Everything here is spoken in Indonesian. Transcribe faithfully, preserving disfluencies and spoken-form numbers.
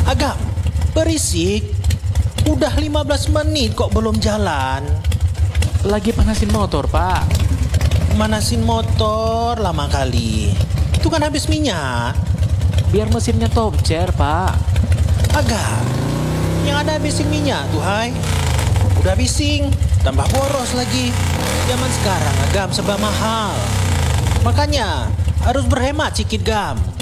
Agak berisik. Udah lima belas menit kok belum jalan. Lagi panasin motor, Pak. Manasin motor lama kali. Itu kan habis minyak. Biar mesinnya top chair, Pak. Agak. Yang ada habisin minyak tuh, hai. Udah bising, tambah boros lagi. Zaman sekarang agam serba mahal. Makanya harus berhemat sikit, Gam.